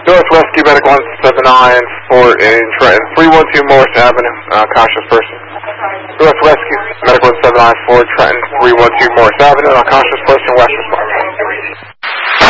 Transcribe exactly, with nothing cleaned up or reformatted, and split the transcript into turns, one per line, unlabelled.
North Rescue Medic one seven nine Fort in Trenton, three one two Morris Avenue, uh, conscious person. North Rescue Medic one seven nine Fort, Trenton, three one two Morris Avenue, unconscious person, West response.